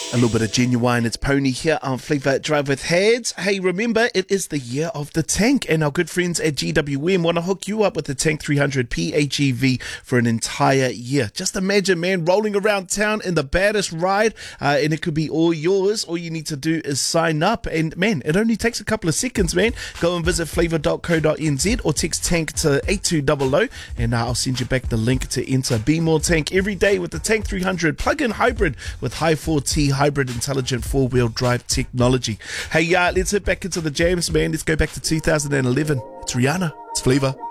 A little bit of Genuine, it's Pony here on Flavour Drive with Heads. Hey, remember, it is the year of the tank, and our good friends at GWM want to hook you up with the Tank 300 PHEV for an entire year. Just imagine, man, rolling around town in the baddest ride, and it could be all yours. All you need to do is sign up, and man, it only takes a couple of seconds, man. Go and visit flavour.co.nz or text tank to 8200, and I'll send you back the link to enter. Be more tank every day with the Tank 300 plug-in hybrid with high 4T hybrid intelligent four-wheel drive technology. Hey, let's head back into the jams, man. Let's go back to 2011. It's Rihanna. It's Flavour.